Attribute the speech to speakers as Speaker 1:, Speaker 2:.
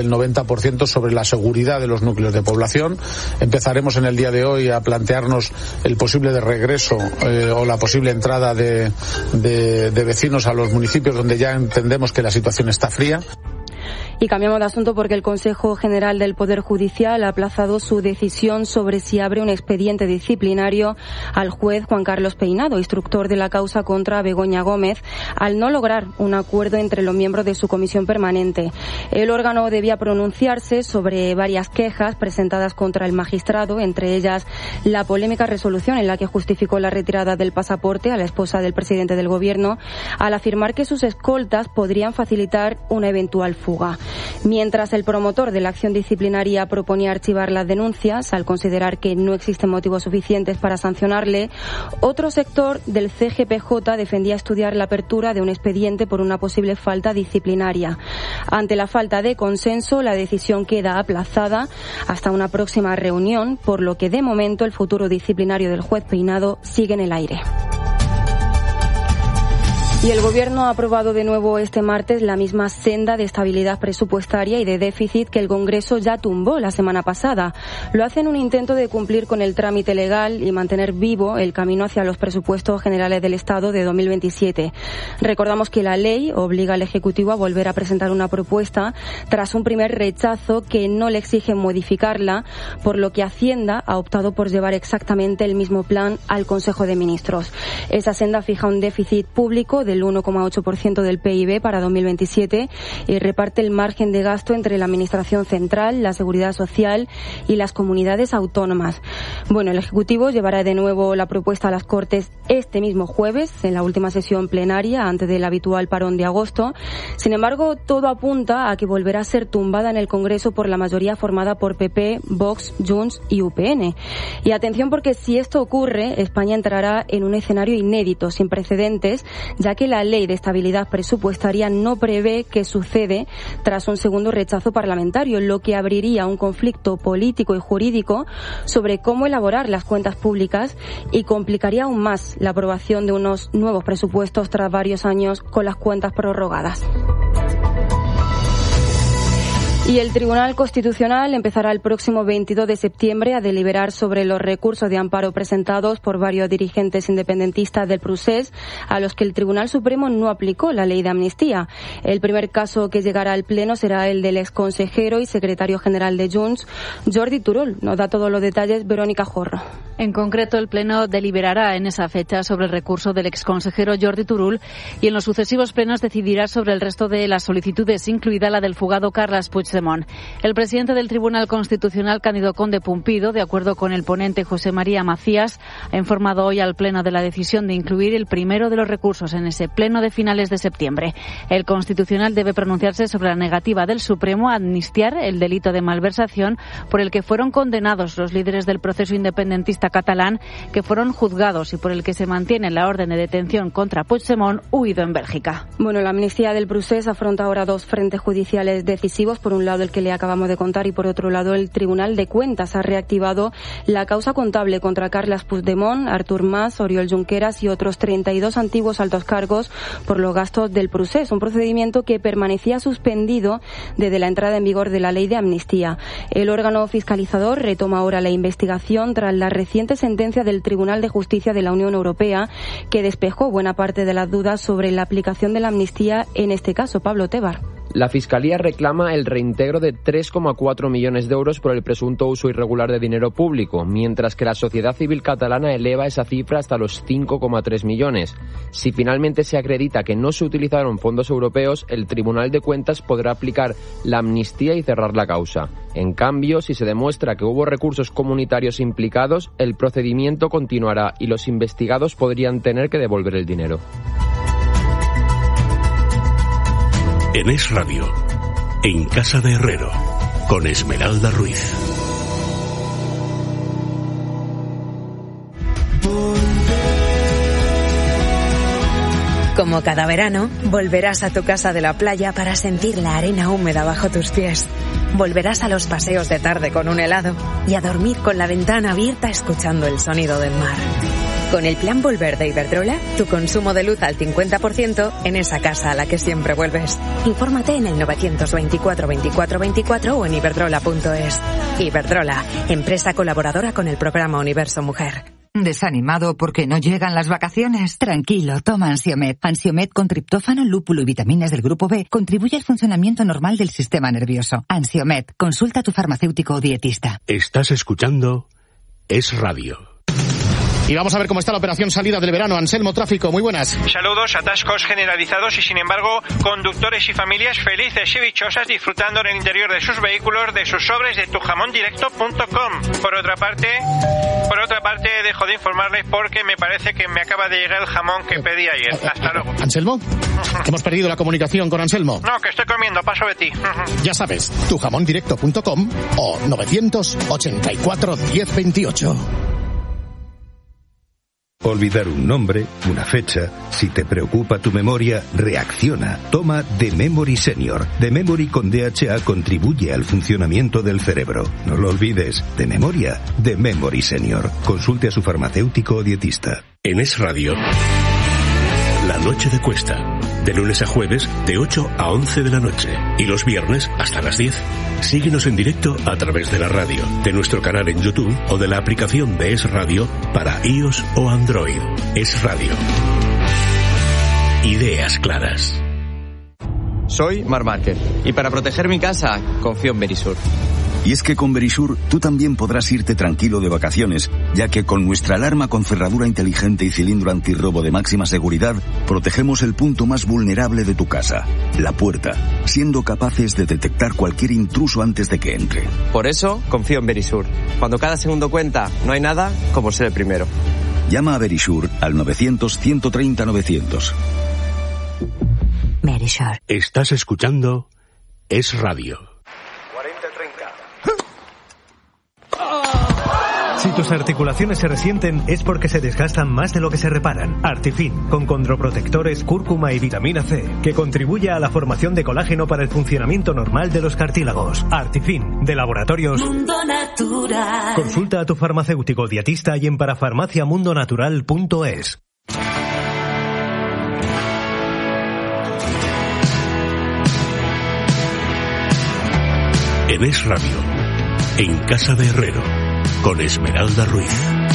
Speaker 1: el 90% sobre la seguridad de los núcleos de población. Empezaremos en el día de hoy a plantearnos el posible de regreso o la posible entrada de vecinos a los municipios donde ya entendemos que la situación está fría.
Speaker 2: Y cambiamos de asunto porque el Consejo General del Poder Judicial ha aplazado su decisión sobre si abre un expediente disciplinario al juez Juan Carlos Peinado, instructor de la causa contra Begoña Gómez, al no lograr un acuerdo entre los miembros de su comisión permanente. El órgano debía pronunciarse sobre varias quejas presentadas contra el magistrado, entre ellas la polémica resolución en la que justificó la retirada del pasaporte a la esposa del presidente del Gobierno, al afirmar que sus escoltas podrían facilitar una eventual fuga. Mientras el promotor de la acción disciplinaria proponía archivar las denuncias, al considerar que no existen motivos suficientes para sancionarle, otro sector del CGPJ defendía estudiar la apertura de un expediente por una posible falta disciplinaria. Ante la falta de consenso, la decisión queda aplazada hasta una próxima reunión, por lo que de momento el futuro disciplinario del juez Peinado sigue en el aire. Y el Gobierno ha aprobado de nuevo este martes la misma senda de estabilidad presupuestaria y de déficit que el Congreso ya tumbó la semana pasada. Lo hace en un intento de cumplir con el trámite legal y mantener vivo el camino hacia los presupuestos generales del Estado de 2027. Recordamos que la ley obliga al Ejecutivo a volver a presentar una propuesta tras un primer rechazo que no le exige modificarla, por lo que Hacienda ha optado por llevar exactamente el mismo plan al Consejo de Ministros. Esa senda fija un déficit público del 1,8% del PIB para 2027 y reparte el margen de gasto entre la Administración Central, la Seguridad Social y las comunidades autónomas. Bueno, el Ejecutivo llevará de nuevo la propuesta a las Cortes este mismo jueves, en la última sesión plenaria, antes del habitual parón de agosto. Sin embargo, todo apunta a que volverá a ser tumbada en el Congreso por la mayoría formada por PP, Vox, Junts y UPN. Y atención, porque si esto ocurre, España entrará en un escenario inédito, sin precedentes, ya que la Ley de Estabilidad Presupuestaria no prevé qué sucede tras un segundo rechazo parlamentario, lo que abriría un conflicto político y jurídico sobre cómo elaborar las cuentas públicas y complicaría aún más la aprobación de unos nuevos presupuestos tras varios años con las cuentas prorrogadas. Y el Tribunal Constitucional empezará el próximo 22 de septiembre a deliberar sobre los recursos de amparo presentados por varios dirigentes independentistas del Procés, a los que el Tribunal Supremo no aplicó la ley de amnistía. El primer caso que llegará al Pleno será el del exconsejero y secretario general de Junts, Jordi Turull. Nos da todos los detalles Verónica Jorro.
Speaker 3: En concreto, el Pleno deliberará en esa fecha sobre el recurso del exconsejero Jordi Turull y en los sucesivos plenos decidirá sobre el resto de las solicitudes, incluida la del fugado Carles Puigdemont. El presidente del Tribunal Constitucional, Cándido Conde Pumpido, de acuerdo con el ponente José María Macías, ha informado hoy al Pleno de la decisión de incluir el primero de los recursos en ese Pleno de finales de septiembre. El Constitucional debe pronunciarse sobre la negativa del Supremo a amnistiar el delito de malversación por el que fueron condenados los líderes del proceso independentista catalán, que fueron juzgados y por el que se mantiene la orden de detención contra Puigdemont, huido en Bélgica.
Speaker 2: Bueno, la amnistía del Procés afronta ahora dos frentes judiciales decisivos. Por un lado, el que le acabamos de contar, y por otro lado, el Tribunal de Cuentas ha reactivado la causa contable contra Carles Puigdemont, Artur Mas, Oriol Junqueras y otros 32 antiguos altos cargos por los gastos del Procés, un procedimiento que permanecía suspendido desde la entrada en vigor de la ley de amnistía. El órgano fiscalizador retoma ahora la investigación tras la reciente sentencia del Tribunal de Justicia de la Unión Europea, que despejó buena parte de las dudas sobre la aplicación de la amnistía en este caso. Pablo Tebar.
Speaker 4: La Fiscalía reclama el reintegro de 3,4 millones de euros por el presunto uso irregular de dinero público, mientras que la sociedad civil catalana eleva esa cifra hasta los 5,3 millones. Si finalmente se acredita que no se utilizaron fondos europeos, el Tribunal de Cuentas podrá aplicar la amnistía y cerrar la causa. En cambio, si se demuestra que hubo recursos comunitarios implicados, el procedimiento continuará y los investigados podrían tener que devolver el dinero.
Speaker 5: En Es Radio, en Casa de Herrero, con Esmeralda Ruiz.
Speaker 6: Como cada verano, volverás a tu casa de la playa para sentir la arena húmeda bajo tus pies. Volverás a los paseos de tarde con un helado y a dormir con la ventana abierta escuchando el sonido del mar. Con el plan Volver de Iberdrola, tu consumo de luz al 50% en esa casa a la que siempre vuelves. Infórmate en el 924 24 24 o en iberdrola.es. Iberdrola, empresa colaboradora con el programa Universo Mujer.
Speaker 7: ¿Desanimado porque no llegan las vacaciones? Tranquilo, toma Ansiomed. Ansiomed con triptófano, lúpulo y vitaminas del grupo B contribuye al funcionamiento normal del sistema nervioso. Ansiomed, consulta a tu farmacéutico o dietista.
Speaker 5: Estás escuchando Es Radio.
Speaker 8: Y vamos a ver cómo está la operación salida del verano. Anselmo Tráfico, muy buenas.
Speaker 9: Saludos, atascos generalizados y sin embargo conductores y familias felices y dichosas disfrutando en el interior de sus vehículos de sus sobres de tujamondirecto.com. Por otra parte dejo de informarles porque me parece que me acaba de llegar el jamón que pedí ayer. Hasta luego.
Speaker 8: ¿Anselmo? Hemos perdido la comunicación con Anselmo.
Speaker 9: No, que estoy comiendo, paso de ti.
Speaker 8: Ya sabes, tujamondirecto.com o 984 1028.
Speaker 10: Olvidar un nombre, una fecha. Si te preocupa tu memoria, reacciona. Toma The Memory Senior. The Memory con DHA contribuye al funcionamiento del cerebro. No lo olvides. De memoria, The Memory Senior. Consulte a su farmacéutico o dietista.
Speaker 5: En Es Radio, La Noche de Cuesta. De lunes a jueves, de 8 a 11 de la noche. Y los viernes, hasta las 10. Síguenos en directo a través de la radio, de nuestro canal en YouTube o de la aplicación de Es Radio para iOS o Android. Es Radio. Ideas claras.
Speaker 11: Soy Marc Márquez y para proteger mi casa confío en Verisur.
Speaker 12: Y es que con Verisur tú también podrás irte tranquilo de vacaciones, ya que con nuestra alarma con cerradura inteligente y cilindro antirrobo de máxima seguridad, protegemos el punto más vulnerable de tu casa, la puerta, siendo capaces de detectar cualquier intruso antes de que entre.
Speaker 11: Por eso confío en Verisur. Cuando cada segundo cuenta, no hay nada como ser el primero.
Speaker 12: Llama a Verisur al 900-130-900.
Speaker 7: Verisur.
Speaker 5: Estás escuchando Es Radio.
Speaker 13: Si tus articulaciones se resienten es porque se desgastan más de lo que se reparan. Artifin, con condroprotectores, cúrcuma y vitamina C, que contribuye a la formación de colágeno para el funcionamiento normal de los cartílagos. Artifin, de Laboratorios
Speaker 14: Mundo Natural.
Speaker 13: Consulta a tu farmacéutico dietista y en parafarmaciamundonatural.es.
Speaker 5: En Es Radio, en Casa de Herrero, con Esmeralda Ruiz.